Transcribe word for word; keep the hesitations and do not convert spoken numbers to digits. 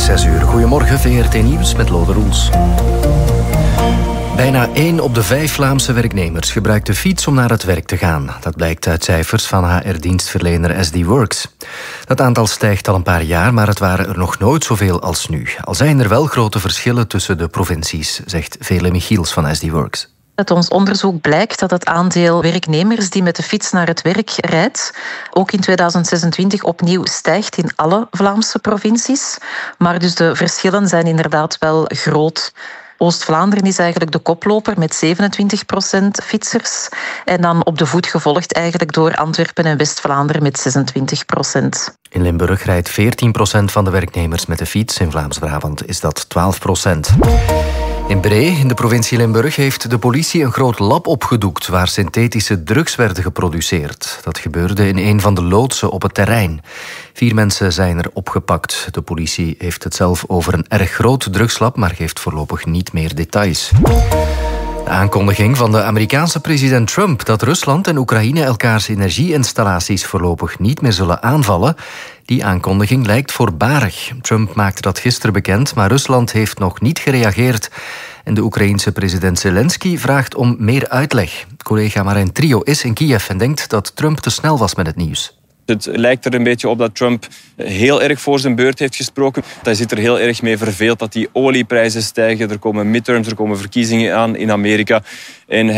zes uur. Goedemorgen, V R T Nieuws met Lode Roels. Bijna één op de vijf Vlaamse werknemers gebruikt de fiets om naar het werk te gaan. Dat blijkt uit cijfers van H R-dienstverlener S D Works. Dat aantal stijgt al een paar jaar, maar het waren er nog nooit zoveel als nu. Al zijn er wel grote verschillen tussen de provincies, zegt Vele Michiels van S D Works. Uit ons onderzoek blijkt dat het aandeel werknemers die met de fiets naar het werk rijdt ook in tweeduizend zesentwintig opnieuw stijgt in alle Vlaamse provincies. Maar dus de verschillen zijn inderdaad wel groot. Oost-Vlaanderen is eigenlijk de koploper met zevenentwintig procent fietsers. En dan op de voet gevolgd eigenlijk door Antwerpen en West-Vlaanderen met zesentwintig procent. In Limburg rijdt veertien procent van de werknemers met de fiets. In Vlaams-Brabant is dat twaalf procent. In Bree, in de provincie Limburg, heeft de politie een groot lab opgedoekt waar synthetische drugs werden geproduceerd. Dat gebeurde in een van de loodsen op het terrein. Vier mensen zijn er opgepakt. De politie heeft het zelf over een erg groot drugslab, maar geeft voorlopig niet meer details. De aankondiging van de Amerikaanse president Trump dat Rusland en Oekraïne elkaars energieinstallaties voorlopig niet meer zullen aanvallen, die aankondiging lijkt voorbarig. Trump maakte dat gisteren bekend, maar Rusland heeft nog niet gereageerd. En de Oekraïense president Zelensky vraagt om meer uitleg. Collega Marijn Trio is in Kiev en denkt dat Trump te snel was met het nieuws. Het lijkt er een beetje op dat Trump heel erg voor zijn beurt heeft gesproken. Hij zit er heel erg mee verveeld dat die olieprijzen stijgen. Er komen midterms, er komen verkiezingen aan in Amerika. En